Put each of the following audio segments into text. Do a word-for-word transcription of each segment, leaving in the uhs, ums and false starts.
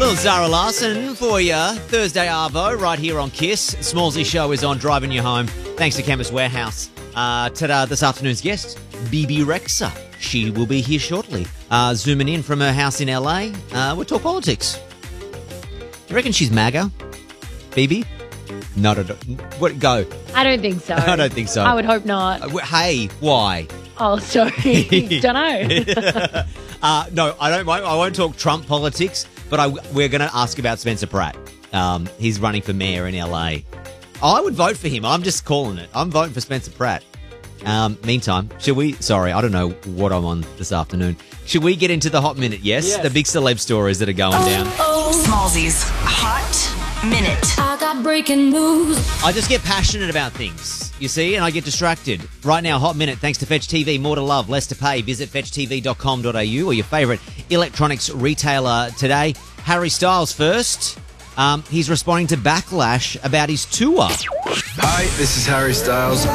Little Zara Larson for you. Thursday Arvo right here on Kiss. Smallsy show is on, driving you home. Thanks to Chemist Warehouse. Uh, today, this afternoon's guest, B B Rexa. She will be here shortly. Uh, zooming in from her house in L A. Uh, we'll talk politics. Do you reckon she's MAGA? B B? No, no, no. What, go. I don't think so. I don't think so. I would hope not. Uh, hey, why? Oh, sorry. Don't know. uh, no, I don't. I won't talk Trump politics, but I, we're going to ask about Spencer Pratt. Um, he's running for mayor in L A. I would vote for him. I'm just calling it. I'm voting for Spencer Pratt. Um, meantime, should we... Sorry, I don't know what I'm on this afternoon. Should we get into the Hot Minute, yes? yes. The big celeb stories that are going oh, down. Oh, Smallsy's Hot Minute. I got breaking news. I just get passionate about things, you see, and I get distracted. Right now, Hot Minute, thanks to Fetch T V. More to love, less to pay. Visit fetch t v dot com dot a u or your favourite electronics retailer today. Harry Styles first. Um, he's responding to backlash about his tour. Hi, this is Harry Styles.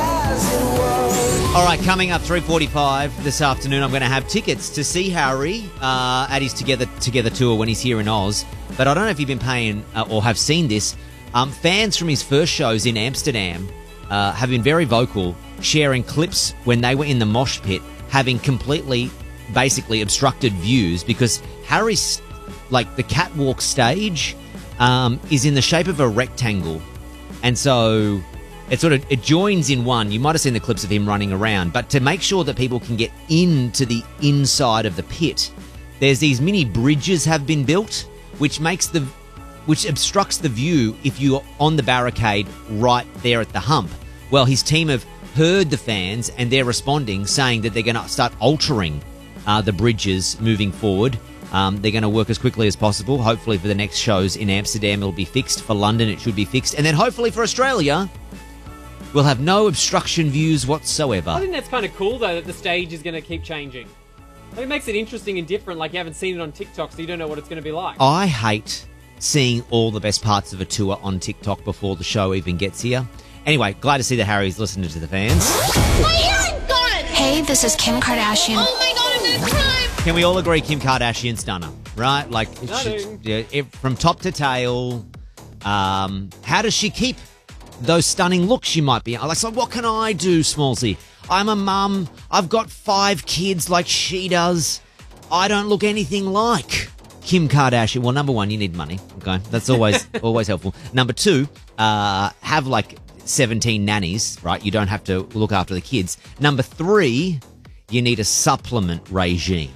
All right, coming up three forty-five this afternoon, I'm going to have tickets to see Harry uh, at his Together Together tour when he's here in Oz. But I don't know if you've been paying uh, or have seen this. Um, fans from his first shows in Amsterdam uh, have been very vocal, sharing clips when they were in the mosh pit, having completely, basically obstructed views because Harry's, like the catwalk stage, um, is in the shape of a rectangle. And so... It sort of it joins in one. You might have seen the clips of him running around, but to make sure that people can get into the inside of the pit, there's these mini bridges have been built, which makes the which obstructs the view if you're on the barricade right there at the hump. Well, his team have heard the fans and they're responding, saying that they're going to start altering uh, the bridges moving forward. Um, they're going to work as quickly as possible. Hopefully, for the next shows in Amsterdam, it'll be fixed. For London, it should be fixed, and then hopefully for Australia, we'll have no obstruction views whatsoever. I think that's kind of cool, though, that the stage is going to keep changing. It makes it interesting and different, like you haven't seen it on TikTok, so you don't know what it's going to be like. I hate seeing all the best parts of a tour on TikTok before the show even gets here. Anyway, glad to see that Harry's listening to the fans. My hearing gone! Hey, this is Kim Kardashian. Oh my god, I'm gonna cry! Can we all agree Kim Kardashian stunner, right? Like, Stunning. she, yeah, from top to tail. Um, how does she keep those stunning looks she might be? Like, so what can I do, Smallsy? I'm a mum. I've got five kids like she does. I don't look anything like Kim Kardashian. Well, number one, you need money. Okay, that's always always helpful. Number two, uh, have like seventeen nannies, right? You don't have to look after the kids. Number three, you need a supplement regime.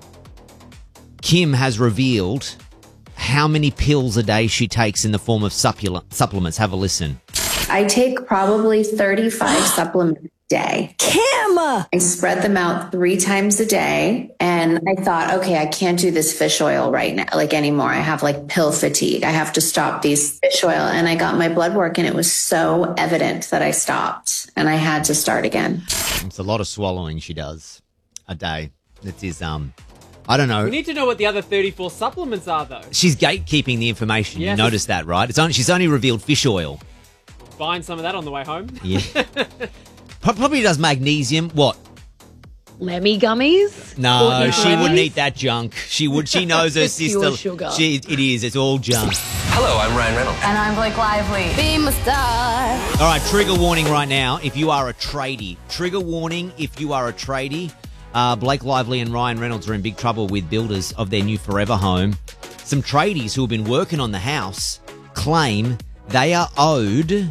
Kim has revealed how many pills a day she takes in the form of suppl- supplements. Have a listen. I take probably thirty-five supplements a day. Kim! I spread them out three times a day. And I thought, okay, I can't do this fish oil right now, like anymore. I have like pill fatigue. I have to stop these fish oil. And I got my blood work and it was so evident that I stopped and I had to start again. It's a lot of swallowing she does a day. It is, um, I don't know. We need to know what the other thirty-four supplements are, though. She's gatekeeping the information. Yes. You notice that, right? It's only, she's only revealed fish oil. Buying some of that on the way home. Yeah. Probably does magnesium. What? Lemmy gummies? No, Ordinary she lemmies? wouldn't eat that junk. She would. She knows her It's sister. pure sugar. She, it is. It's all junk. Hello, I'm Ryan Reynolds. And I'm Blake Lively. Be my star. All right, trigger warning right now. If you are a tradie, trigger warning. If you are a tradie, uh, Blake Lively and Ryan Reynolds are in big trouble with builders of their new forever home. Some tradies who have been working on the house claim they are owed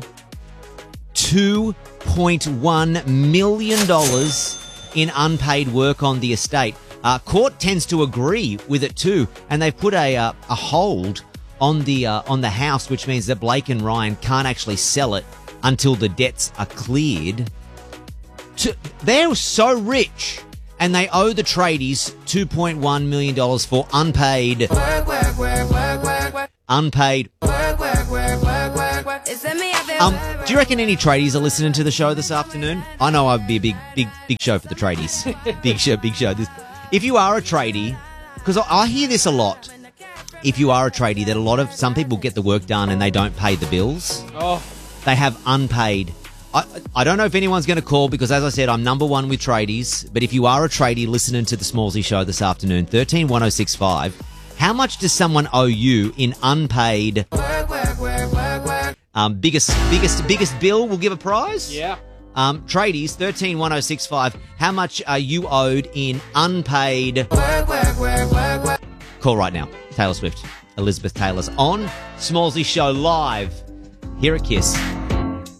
two point one million dollars in unpaid work on the estate. Uh, court tends to agree with it too, and they've put a uh, a hold on the uh, on the house, which means that Blake and Ryan can't actually sell it until the debts are cleared. To, they're so rich, and they owe the tradies two point one million dollars for unpaid Work, work, work, work, work, work. unpaid. Work, work, work, work, work, work. It's me out there. Um, do you reckon any tradies are listening to the show this afternoon? I know I'd be a big, big, big show for the tradies. Big show, big show. This, if you are a tradie, because I, I hear this a lot. If you are a tradie, that a lot of some people get the work done and they don't pay the bills. Oh, They have unpaid. I, I don't know if anyone's going to call because, as I said, I'm number one with tradies. But if you are a tradie listening to the Smallsy show this afternoon, thirteen one oh six five, How much does someone owe you in unpaid? Um, biggest, biggest, biggest bill will give a prize. Yeah. Um, tradies, thirteen one oh six five. How much are you owed in unpaid? Call right now. Taylor Swift, Elizabeth Taylor's on Smallsy Show live here at Kiss.